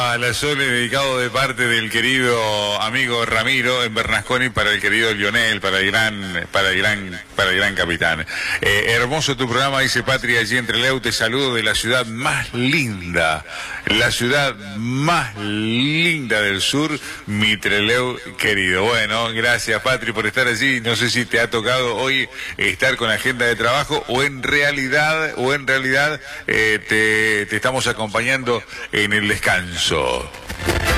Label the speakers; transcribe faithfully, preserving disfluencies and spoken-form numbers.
Speaker 1: a la Sole, dedicado de parte del querido amigo Ramiro en Bernasconi para el querido Lionel, para el gran, para el gran, para el gran capitán. Eh, hermoso tu programa, dice Patria allí en Trelew, te saludo de la ciudad más linda, la ciudad más linda del sur, mi Trelew querido. Bueno, gracias Patri por estar allí. No sé si te ha tocado hoy estar con agenda de trabajo o en realidad, o en realidad eh, te, te estamos acompañando en el descanso.